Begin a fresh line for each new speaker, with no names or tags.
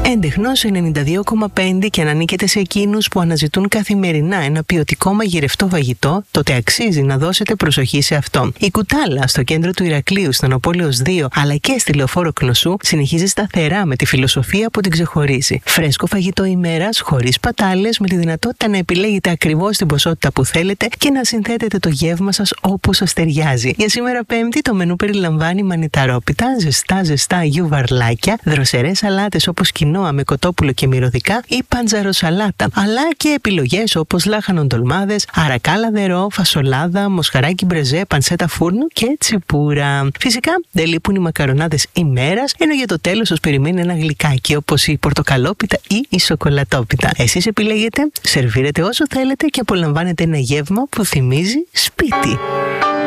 Έντεχνος 92,5 και αν ανήκετε σε εκείνους που αναζητούν καθημερινά ένα ποιοτικό μαγειρευτό φαγητό, τότε αξίζει να δώσετε προσοχή σε αυτό. Η Κουτάλα, στο κέντρο του Ηρακλείου, στον Απόλλειος 2, αλλά και στη Λεωφόρο Κνωσού, συνεχίζει σταθερά με τη φιλοσοφία που την ξεχωρίζει. Φρέσκο φαγητό ημέρας, χωρίς πατάλες, με τη δυνατότητα να επιλέγετε ακριβώς την ποσότητα που θέλετε και να συνθέτετε το γεύμα σας όπως σας ταιριάζει. Για σήμερα Πέμπτη, το μενού περιλαμβάνει μανιταρόπιτα, ζεστά γιουβαρλάκια, δροσερές σαλάτες όπως κοινόα με κοτόπουλο και μυρωδικά ή παντζαροσαλάτα, αλλά και επιλογές όπως λάχανο ντολμάδες, αρακά λαδερό, φασολάδα, μοσχαράκι μπρεζέ, πανσέτα φούρνου και τσιπούρα. Φυσικά δεν λείπουν οι μακαρονάδες ημέρας, ενώ για το τέλος σας περιμένει ένα γλυκάκι όπως η πορτοκαλόπιτα ή η σοκολατόπιτα. Εσείς επιλέγετε, σερβίρετε όσο θέλετε και απολαμβάνετε ένα γεύμα που θυμίζει σπίτι.